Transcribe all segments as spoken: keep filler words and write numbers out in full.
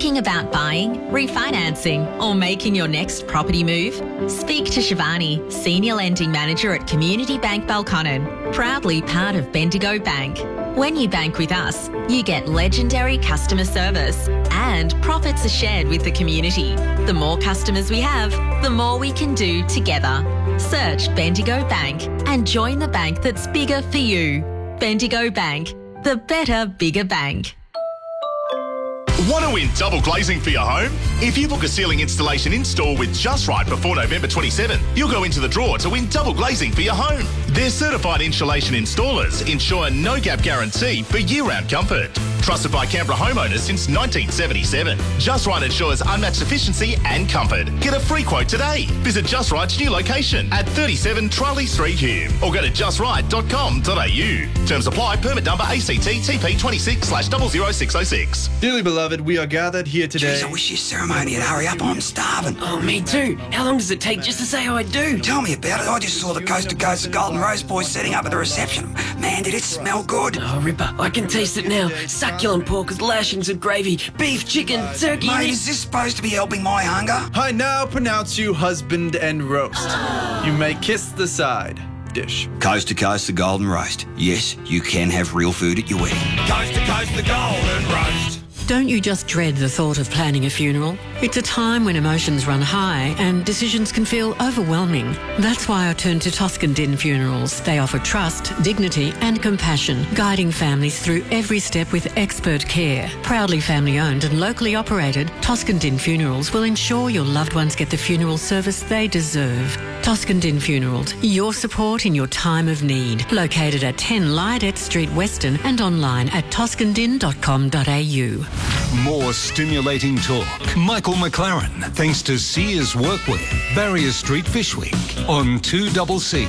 Thinking about buying, refinancing, or making your next property move? Speak to Shivani, Senior Lending Manager at Community Bank Belconnen, proudly part of Bendigo Bank. When you bank with us, you get legendary customer service and profits are shared with the community. The more customers we have, the more we can do together. Search Bendigo Bank and join the bank that's bigger for you. Bendigo Bank, the better, bigger bank. Want to win double glazing for your home? If you book a ceiling installation in-store with Just Right before November twenty-seventh, you'll go into the draw to win double glazing for your home. Their certified insulation installers ensure no-gap guarantee for year-round comfort. Trusted by Canberra homeowners since nineteen seventy-seven. Just Right ensures unmatched efficiency and comfort. Get a free quote today. Visit Just Right's new location at thirty-seven Charlie Street, Hume, or go to just right dot com dot a u. Terms apply. Permit number A C T T P twenty-six slash zero zero six zero six. Dearly beloved, we are gathered here today. Jeez, I wish your ceremony would hurry up. I'm starving. Oh, me too. How long does it take just to say I do? Tell me about it. I just saw the Coast to Coast Golden Rose boys setting up at the reception. Man, did it smell good. Oh, Ripper, I can taste it now. Succulent pork with lashings of gravy, beef, chicken, turkey... Mate, is this supposed to be helping my hunger? I now pronounce you husband and roast. You may kiss the side dish. Coast to Coast the Golden Roast. Yes, you can have real food at your wedding. Coast to Coast the Golden Roast. Don't you just dread the thought of planning a funeral? It's a time when emotions run high and decisions can feel overwhelming. That's why I turn to Toscan Din Funerals. They offer trust, dignity and compassion, guiding families through every step with expert care. Proudly family owned and locally operated, Toscan Din Funerals will ensure your loved ones get the funeral service they deserve. Toscan Din Funerals, your support in your time of need. Located at ten Lydet Street, Weston, and online at toscan din dot com dot a u. More stimulating talk. Michael McLaren, thanks to Sears Workwear, Barrier Street, Fishwick, on two C C.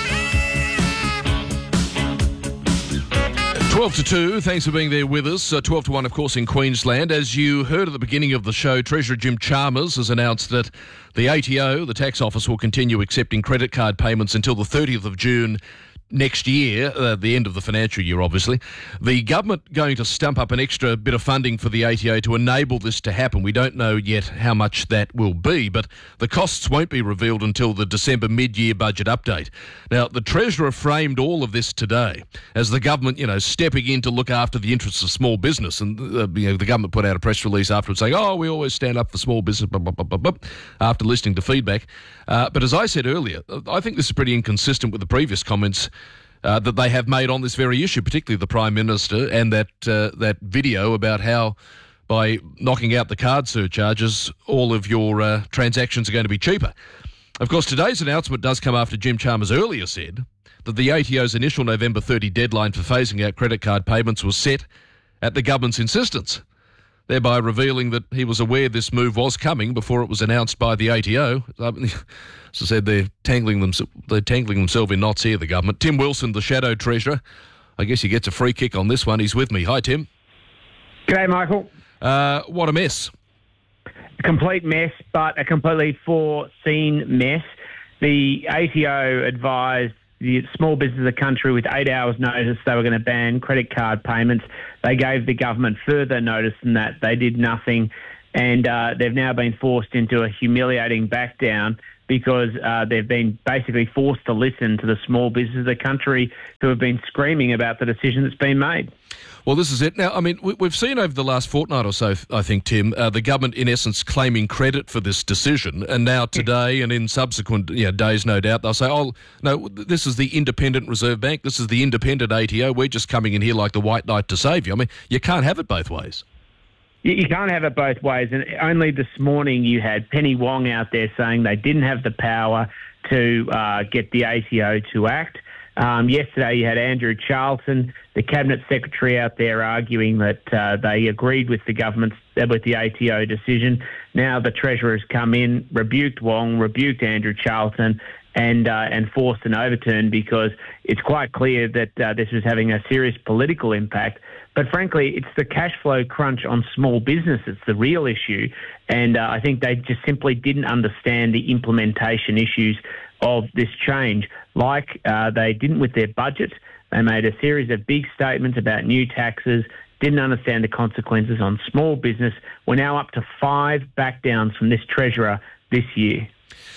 twelve to two, thanks for being there with us. Uh, twelve to one, of course, in Queensland. As you heard at the beginning of the show, Treasurer Jim Chalmers has announced that the A T O, the tax office, will continue accepting credit card payments until the thirtieth of June next year, uh, the end of the financial year, obviously. The government going to stump up an extra bit of funding for the A T O to enable this to happen. We don't know yet how much that will be, but the costs won't be revealed until the December mid-year budget update. Now, the Treasurer framed all of this today as the government, you know, stepping in to look after the interests of small business. And, uh, you know, the government put out a press release afterwards saying, oh, we always stand up for small business, blah, blah, blah, blah, blah, after listening to feedback. Uh, but as I said earlier, I think this is pretty inconsistent with the previous comments Uh, that they have made on this very issue, particularly the Prime Minister, and that uh, that video about how by knocking out the card surcharges, all of your uh, transactions are going to be cheaper. Of course, today's announcement does come after Jim Chalmers earlier said that the A T O's initial November thirtieth deadline for phasing out credit card payments was set at the government's insistence, thereby revealing that he was aware this move was coming before it was announced by the A T O. As I said, they're tangling, them, they're tangling themselves in knots here, the government. Tim Wilson, the Shadow Treasurer. I guess he gets a free kick on this one. He's with me. Hi, Tim. G'day, Michael. Uh, what a mess. A complete mess, but a completely foreseen mess. The A T O advised the small business of the country with eight hours notice they were going to ban credit card payments. They gave the government further notice than that. They did nothing, and uh, they've now been forced into a humiliating back down because uh, they've been basically forced to listen to the small business of the country who have been screaming about the decision that's been made. Well, this is it. Now, I mean, we've seen over the last fortnight or so, I think, Tim, uh, the government, in essence, claiming credit for this decision. And now today and in subsequent you know, days, no doubt, they'll say, oh, no, this is the Independent Reserve Bank. This is the independent A T O. We're just coming in here like the white knight to save you. I mean, you can't have it both ways. You can't have it both ways. And only this morning you had Penny Wong out there saying they didn't have the power to uh, get the A T O to act. Um, yesterday you had Andrew Charlton, the Cabinet Secretary, out there arguing that uh, they agreed with the government's, uh, with the A T O decision. Now the Treasurer has come in, rebuked Wong, rebuked Andrew Charlton, and uh, and forced an overturn because it's quite clear that uh, this was having a serious political impact. But frankly, it's the cash flow crunch on small business that's the real issue. And uh, I think they just simply didn't understand the implementation issues of this change. Like uh, they didn't with their budget. They made a series of big statements about new taxes, didn't understand the consequences on small business. We're now up to five backdowns from this Treasurer this year.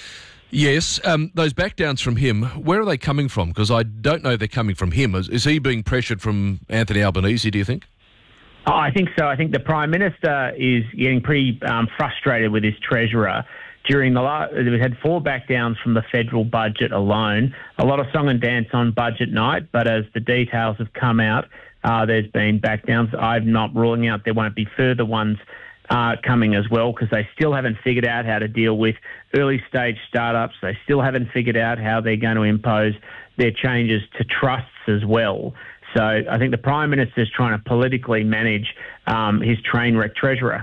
Yes, um, those backdowns from him, where are they coming from? Because I don't know they're coming from him. Is, is he being pressured from Anthony Albanese, do you think? Oh, I think so. I think the Prime Minister is getting pretty um, frustrated with his Treasurer. During the last, we've had four backdowns from the federal budget alone. A lot of song and dance on budget night, but as the details have come out, uh, there's been backdowns. I'm not ruling out there won't be further ones Uh, coming as well, because they still haven't figured out how to deal with early stage startups. They still haven't figured out how they're going to impose their changes to trusts as well. So I think the Prime Minister is trying to politically manage um, his train wreck Treasurer.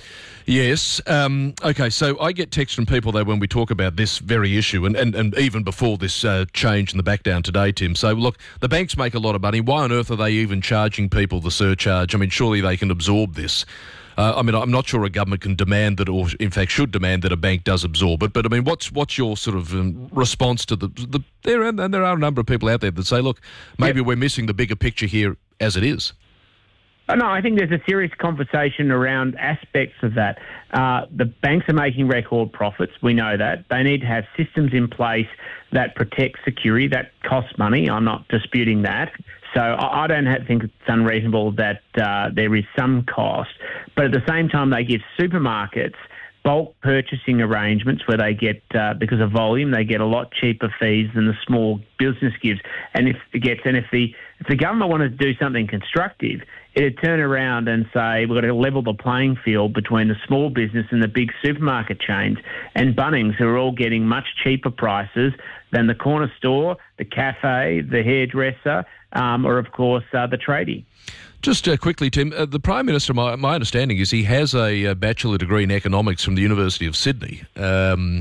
Yes. Um, okay, so I get texts from people, though, when we talk about this very issue, and, and, and even before this uh, change in the back down today, Tim. So, look, the banks make a lot of money. Why on earth are they even charging people the surcharge? I mean, surely they can absorb this. Uh, I mean, I'm not sure a government can demand that, or in fact should demand that a bank does absorb it. But I mean, what's what's your sort of um, response to the, the there? And there are a number of people out there that say, look, maybe yep. we're missing the bigger picture here as it is. Oh, no, I think there's a serious conversation around aspects of that. Uh, the banks are making record profits. We know that. They need to have systems in place that protect security. That costs money. I'm not disputing that. So I don't think it's unreasonable that uh, there is some cost. But at the same time, they give supermarkets bulk purchasing arrangements where they get, uh, because of volume, they get a lot cheaper fees than the small business gives. And if it gets, and if the if the government wanted to do something constructive, it'd turn around and say we've got to level the playing field between the small business and the big supermarket chains and Bunnings, who are all getting much cheaper prices than the corner store, the cafe, the hairdresser, um, or of course uh, the tradie. Just uh, quickly, Tim, uh, the Prime Minister, my, my understanding is he has a, a bachelor degree in economics from the University of Sydney. Um,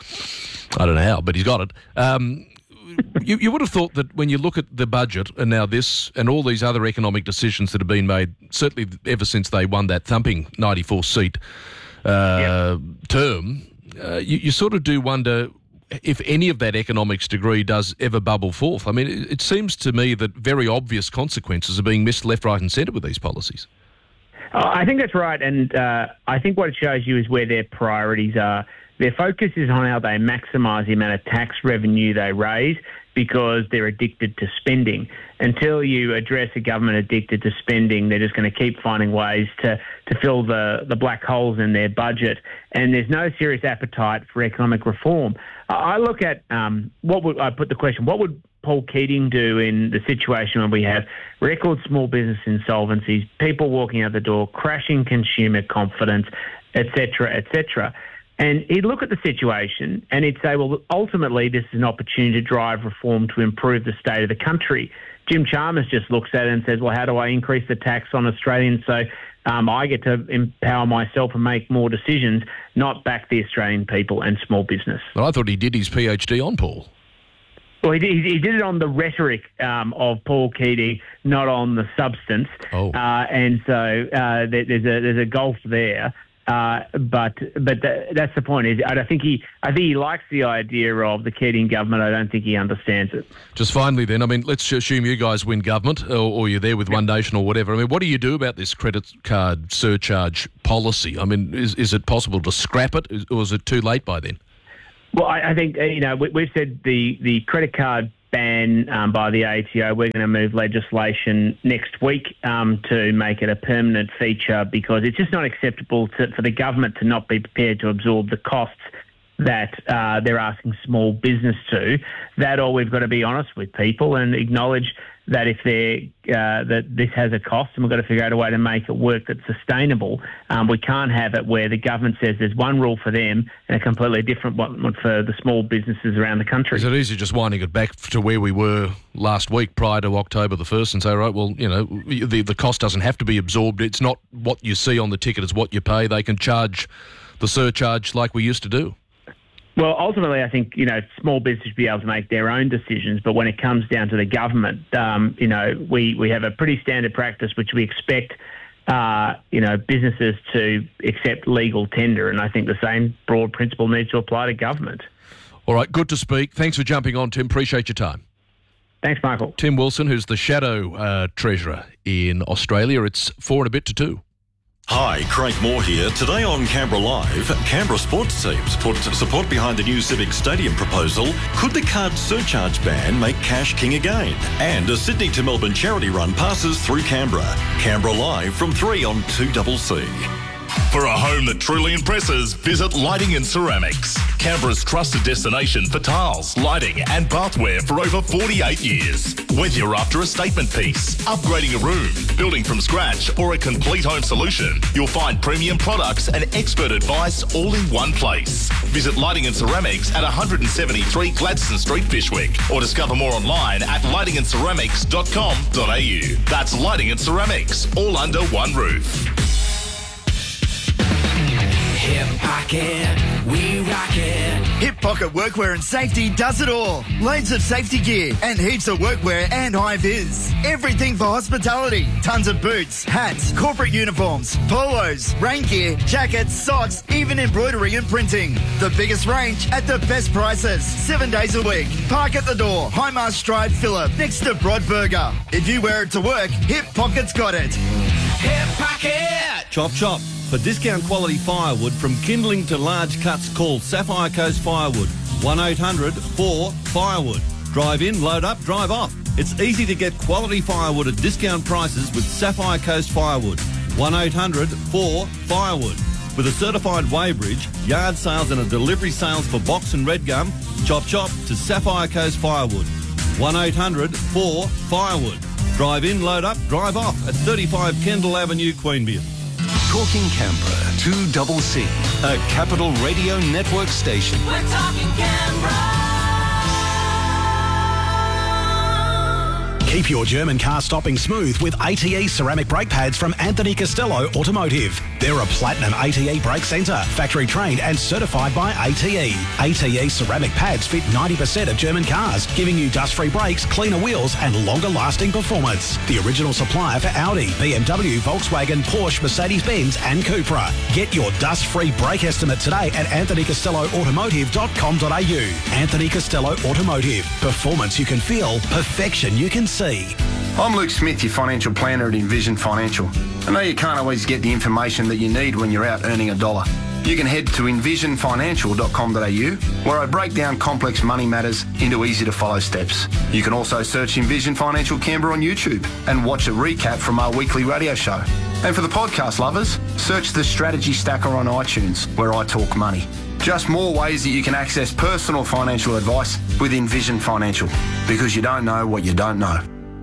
I don't know how, but he's got it. Um, you, you would have thought that when you look at the budget and now this and all these other economic decisions that have been made, certainly ever since they won that thumping ninety-four seat uh, yep. term, uh, you, you sort of do wonder if any of that economics degree does ever bubble forth. I mean, it, it seems to me that very obvious consequences are being missed left, right and centre with these policies. Oh, I think that's right. And uh, I think what it shows you is where their priorities are. Their focus is on how they maximise the amount of tax revenue they raise because they're addicted to spending. Until you address a government addicted to spending, they're just going to keep finding ways to, to fill the, the black holes in their budget. And there's no serious appetite for economic reform. I look at um, what would I put the question, what would Paul Keating do in the situation when we have record small business insolvencies, people walking out the door, crashing consumer confidence, et cetera, et cetera. And he'd look at the situation and he'd say, well, ultimately this is an opportunity to drive reform to improve the state of the country. Jim Chalmers just looks at it and says, well, how do I increase the tax on Australians so um, I get to empower myself and make more decisions, not back the Australian people and small business? Well, I thought he did his PhD on Paul. Well, he did, he did it on the rhetoric um, of Paul Keating, not on the substance. Oh. Uh, and so uh, there, there's a there's a gulf there. Uh, but but th- that's the point. Is I don't think he I think he likes the idea of the Keating government. I don't think he understands it. Just finally, then, I mean, let's assume you guys win government, or, or you're there with One Nation or whatever. I mean, what do you do about this credit card surcharge policy? I mean, is is it possible to scrap it, or is it too late by then? Well, I, I think, you know, we, we've said the, the credit card ban um, by the A T O, we're going to move legislation next week um, to make it a permanent feature because it's just not acceptable to, for the government to not be prepared to absorb the costs that uh, they're asking small business to. That or we've got to be honest with people and acknowledge that if they're, uh, that this has a cost and we've got to figure out a way to make it work that's sustainable. Um, we can't have it where the government says there's one rule for them and a completely different one for the small businesses around the country. Is it easy just winding it back to where we were last week prior to October the first and say, right, well, you know, the, the cost doesn't have to be absorbed. It's not what you see on the ticket, it's what you pay. They can charge the surcharge like we used to do. Well, ultimately, I think, you know, small business should be able to make their own decisions. But when it comes down to the government, um, you know, we, we have a pretty standard practice which we expect, uh, you know, businesses to accept legal tender. And I think the same broad principle needs to apply to government. All right, good to speak. Thanks for jumping on, Tim. Appreciate your time. Thanks, Michael. Tim Wilson, who's the shadow uh, treasurer in Australia. It's four and a bit to two. Hi, Craig Moore here. Today on Canberra Live, Canberra sports teams put support behind the new Civic Stadium proposal. Could the card surcharge ban make cash king again? And a Sydney to Melbourne charity run passes through Canberra. Canberra Live from three on two C C. For a home that truly impresses, visit Lighting and Ceramics. Canberra's trusted destination for tiles, lighting and bathware for over forty-eight years. Whether you're after a statement piece, upgrading a room, building from scratch or a complete home solution, you'll find premium products and expert advice all in one place. Visit Lighting and Ceramics at one seventy-three Gladstone Street, Fishwick, or discover more online at lighting and ceramics dot com dot a u. That's Lighting and Ceramics, all under one roof. Hip Pocket, we rock it. Hip Pocket Workwear and Safety does it all. Loads of safety gear and heaps of workwear and high-vis. Everything for hospitality. Tons of boots, hats, corporate uniforms, polos, rain gear, jackets, socks, even embroidery and printing. The biggest range at the best prices. Seven days a week. Park at the door. Highmast Drive, Phillip, next to Broadburger. If you wear it to work, Hip Pocket's got it. Hip Pocket! Chop chop. For discount quality firewood from kindling to large cuts, call Sapphire Coast Firewood. one eight hundred four firewood. Drive in, load up, drive off. It's easy to get quality firewood at discount prices with Sapphire Coast Firewood. one eight hundred four firewood. With a certified weighbridge, yard sales and a delivery sales for box and red gum, chop chop to Sapphire Coast Firewood. one eight hundred four firewood. Drive in, load up, drive off at thirty-five Kendall Avenue, Queanbeyan. Talking Canberra, two C C, a Capital Radio Network station. We're talking Canberra. Keep your German car stopping smooth with A T E ceramic brake pads from Anthony Costello Automotive. They're a platinum A T E brake centre, factory trained and certified by A T E. A T E ceramic pads fit ninety percent of German cars, giving you dust-free brakes, cleaner wheels and longer-lasting performance. The original supplier for Audi, B M W, Volkswagen, Porsche, Mercedes-Benz and Cupra. Get your dust-free brake estimate today at anthony costello automotive dot com dot a u. Anthony Costello Automotive. Performance you can feel, perfection you can see. I'm Luke Smith, your financial planner at Envision Financial. I know you can't always get the information that you need when you're out earning a dollar. You can head to envision financial dot com dot a u, where I break down complex money matters into easy-to-follow steps. You can also search Envision Financial Canberra on YouTube and watch a recap from our weekly radio show. And for the podcast lovers, search the Strategy Stacker on iTunes, where I talk money. Just more ways that you can access personal financial advice with Envision Financial, because you don't know what you don't know.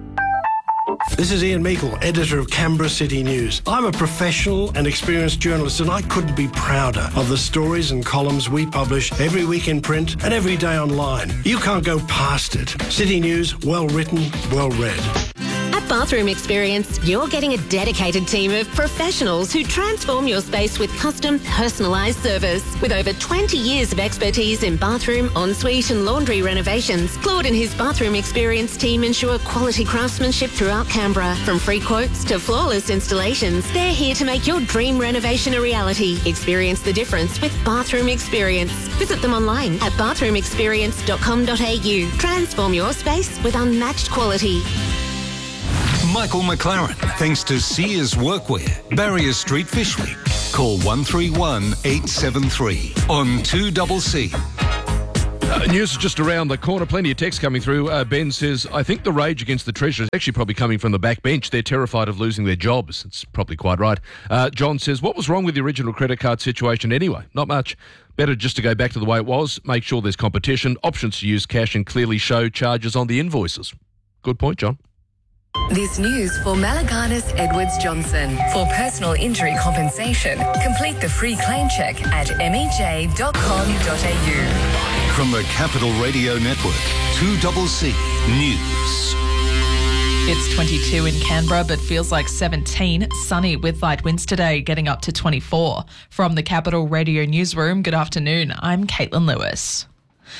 This is Ian Meikle, editor of Canberra City News. I'm a professional and experienced journalist, and I couldn't be prouder of the stories and columns we publish every week in print and every day online. You can't go past it. City News, well written, well read. At Bathroom Experience, you're getting a dedicated team of professionals who transform your space with custom, personalised service. With over twenty years of expertise in bathroom, ensuite and laundry renovations, Claude and his Bathroom Experience team ensure quality craftsmanship throughout Canberra. From free quotes to flawless installations, they're here to make your dream renovation a reality. Experience the difference with Bathroom Experience. Visit them online at bathroom experience dot com dot a u. Transform your space with unmatched quality. Michael McLaren, thanks to Sears Workwear, Barrier Street, Fishwick. Call one three one eight seven three on two C C. Uh, news is just around the corner. Plenty of text coming through. Uh, Ben says, I think the rage against the Treasurer is actually probably coming from the back bench. They're terrified of losing their jobs. It's probably quite right. Uh, John says, what was wrong with the original credit card situation anyway? Not much. Better just to go back to the way it was. Make sure there's competition, options to use cash and clearly show charges on the invoices. Good point, John. This news for Malaganas Edwards Johnson. For personal injury compensation, complete the free claim check at m e j dot com dot a u. From the Capital Radio Network, two C C News. It's twenty-two in Canberra, but feels like seventeen. Sunny with light winds today, getting up to twenty-four. From the Capital Radio Newsroom, good afternoon. I'm Caitlin Lewis.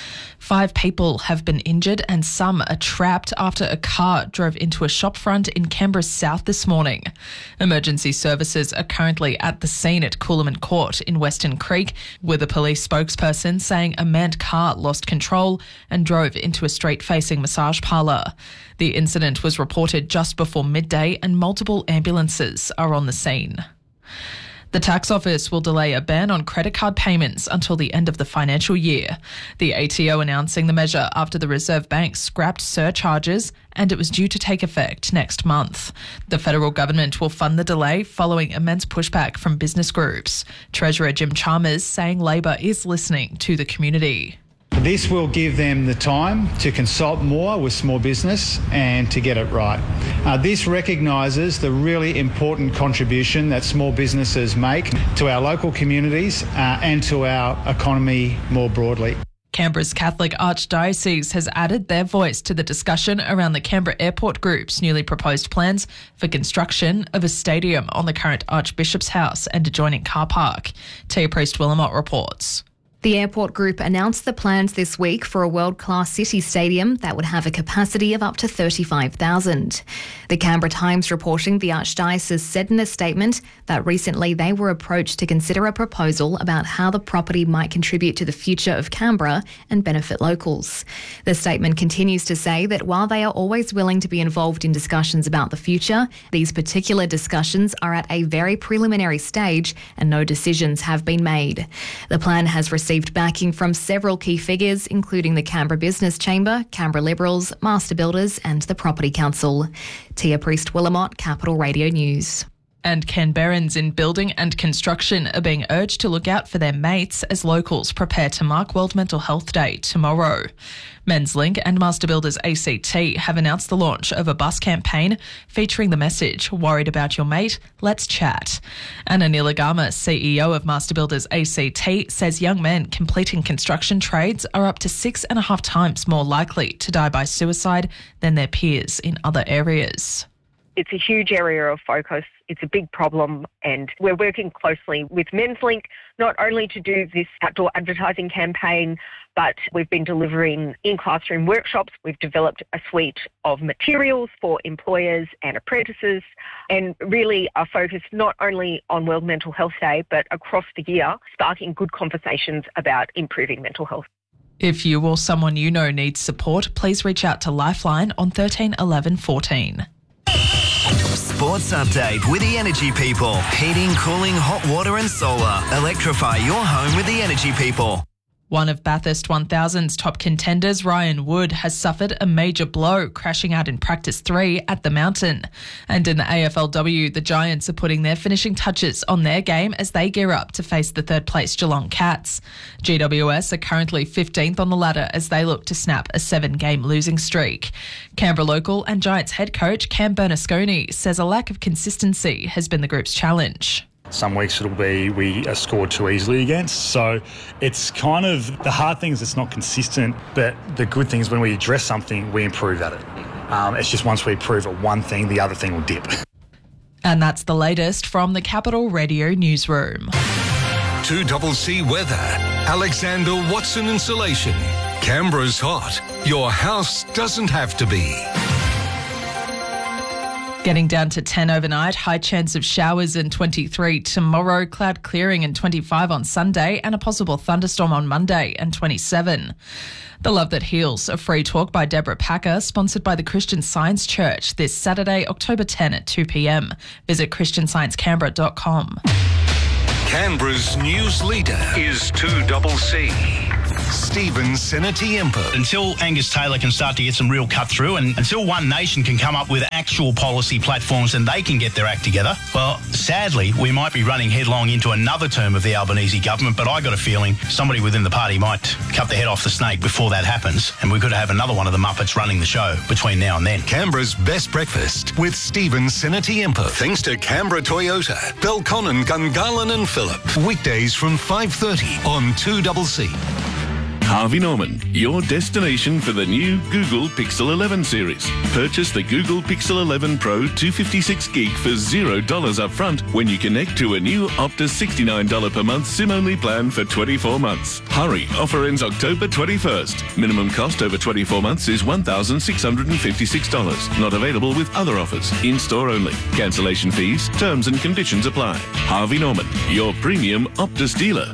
Five people have been injured and some are trapped after a car drove into a shopfront in Canberra's south this morning. Emergency services are currently at the scene at Coolaman Court in Western Creek, with a police spokesperson saying a manned car lost control and drove into a street-facing massage parlour. The incident was reported just before midday and multiple ambulances are on the scene. The tax office will delay a ban on credit card payments until the end of the financial year. The A T O announcing the measure after the Reserve Bank scrapped surcharges and it was due to take effect next month. The federal government will fund the delay following immense pushback from business groups. Treasurer Jim Chalmers saying Labor is listening to the community. This will give them the time to consult more with small business and to get it right. Uh, this recognises the really important contribution that small businesses make to our local communities uh, and to our economy more broadly. Canberra's Catholic Archdiocese has added their voice to the discussion around the Canberra Airport Group's newly proposed plans for construction of a stadium on the current Archbishop's House and adjoining car park. Tia Priest-Willamot reports. The Airport Group announced the plans this week for a world-class city stadium that would have a capacity of up to thirty-five thousand. The Canberra Times reporting the Archdiocese said in a statement that recently they were approached to consider a proposal about how the property might contribute to the future of Canberra and benefit locals. The statement continues to say that while they are always willing to be involved in discussions about the future, these particular discussions are at a very preliminary stage and no decisions have been made. The plan has received received backing from several key figures, including the Canberra Business Chamber, Canberra Liberals, Master Builders and the Property Council. Tia Priest-Willamot, Capital Radio News. And Canberrans in building and construction are being urged to look out for their mates as locals prepare to mark World Mental Health Day tomorrow. Men's Link and Master Builders A C T have announced the launch of a bus campaign featuring the message, "Worried about your mate? Let's chat." Anna Nilagama, C E O of Master Builders A C T, says young men completing construction trades are up to six and a half times more likely to die by suicide than their peers in other areas. It's a huge area of focus. It's a big problem, and we're working closely with Men's Link, not only to do this outdoor advertising campaign, but we've been delivering in-classroom workshops. We've developed a suite of materials for employers and apprentices, and really are focused not only on World Mental Health Day, but across the year, sparking good conversations about improving mental health. If you or someone you know needs support, please reach out to Lifeline on thirteen eleven fourteen. Sports update with the Energy People. Heating, cooling, hot water and solar. Electrify your home with the Energy People. One of Bathurst one thousand's top contenders, Ryan Wood, has suffered a major blow, crashing out in practice three at the Mountain. And in the A F L W, the Giants are putting their finishing touches on their game as they gear up to face the third place Geelong Cats. G W S are currently fifteenth on the ladder as they look to snap a seven-game losing streak. Canberra local and Giants head coach Cam Bernasconi says a lack of consistency has been the group's challenge. Some weeks it'll be we are scored too easily against. So it's kind of, the hard thing is it's not consistent, but the good thing is when we address something, we improve at it. Um, it's just once we improve at one thing, the other thing will dip. And that's the latest from the Capital Radio Newsroom. two C C weather. Alexander Watson Insulation. Canberra's hot. Your house doesn't have to be. Getting down to ten overnight, high chance of showers and twenty-three tomorrow, cloud clearing and twenty-five on Sunday, and a possible thunderstorm on Monday and twenty-seven. The Love That Heals, a free talk by Deborah Packer, sponsored by the Christian Science Church this Saturday, October tenth at two p.m. Visit christian science canberra dot com. Canberra's news leader is two C C. Stephen Senatiempo. Until Angus Taylor can start to get some real cut through, and until One Nation can come up with actual policy platforms and they can get their act together, well, sadly, we might be running headlong into another term of the Albanese government, but I got a feeling somebody within the party might cut the head off the snake before that happens, and we could have another one of the Muppets running the show between now and then. Canberra's best breakfast with Stephen Senatiempo. Thanks to Canberra Toyota, Belconnen, Gungahlin and Phillip. Weekdays from five thirty on two C C. Harvey Norman, your destination for the new Google Pixel eleven series. Purchase the Google Pixel eleven Pro two fifty-six gig for zero dollars up front when you connect to a new Optus sixty-nine dollars per month SIM-only plan for twenty-four months. Hurry, offer ends October twenty-first. Minimum cost over twenty-four months is one thousand six hundred fifty-six dollars. Not available with other offers. In-store only. Cancellation fees, terms and conditions apply. Harvey Norman, your premium Optus dealer.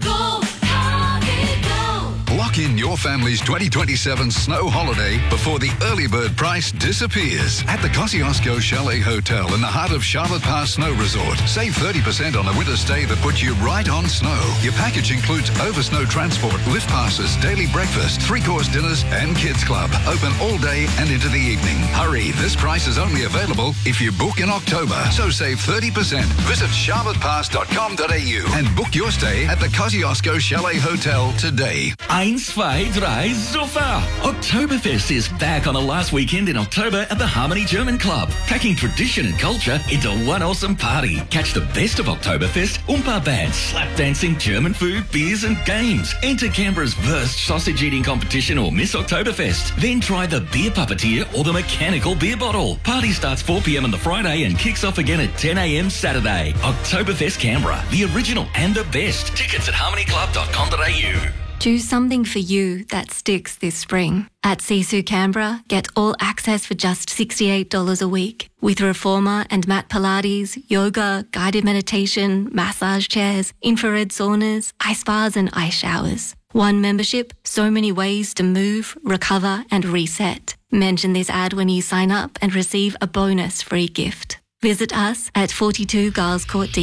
Lock in your family's twenty twenty-seven snow holiday before the early bird price disappears at the Kosciuszko Chalet Hotel in the heart of Charlotte Pass Snow Resort. Save thirty percent on a winter stay that puts you right on snow. Your package includes over snow transport, lift passes, daily breakfast, three-course dinners and kids club. Open all day and into the evening. Hurry, this price is only available if you book in October. So save thirty percent. Visit charlotte pass dot com dot a u and book your stay at the Kosciuszko Chalet Hotel today. Eins, zwei, drei, super! Oktoberfest is back on the last weekend in October at the Harmony German Club, packing tradition and culture into one awesome party. Catch the best of Oktoberfest, Oompa bands, slap dancing, German food, beers and games. Enter Canberra's worst sausage eating competition or Miss Oktoberfest. Then try the beer puppeteer or the mechanical beer bottle. Party starts four p.m. on the Friday and kicks off again at ten a.m. Saturday. Oktoberfest Canberra, the original and the best. Tickets at harmony club dot com dot a u. Do something for you that sticks this spring. At Sisu Canberra, get all access for just sixty-eight dollars a week. With Reformer and mat Pilates, yoga, guided meditation, massage chairs, infrared saunas, ice baths and ice showers. One membership, so many ways to move, recover and reset. Mention this ad when you sign up and receive a bonus free gift. Visit us at forty-two Giles Court D.